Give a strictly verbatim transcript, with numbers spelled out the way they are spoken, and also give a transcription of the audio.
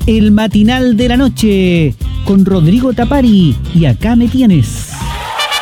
El matinal de la noche con Rodrigo Tapari y Acá me tienes.